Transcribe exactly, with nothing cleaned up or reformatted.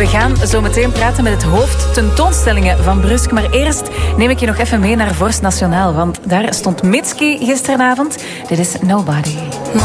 We gaan zo meteen praten met het hoofd tentoonstellingen van Brusk. Maar eerst neem ik je nog even mee naar Vorst Nationaal. Want daar stond Mitski gisteravond. Dit is Nobody.